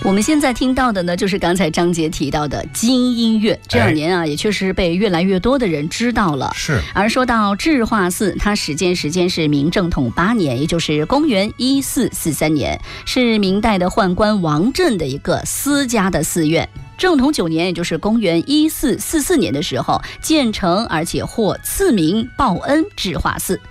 我们现在听到的呢，就是刚才张杰提到的金音乐，这2年啊，也确实被越来越多的人知道了。 是。 而说到智化寺，它始建时间是明正统8年，也就是公元1443年，是明代的宦官王振的一个私家的寺院。正统9年，也就是公元1444年的时候建成，而且获赐名报恩智化寺。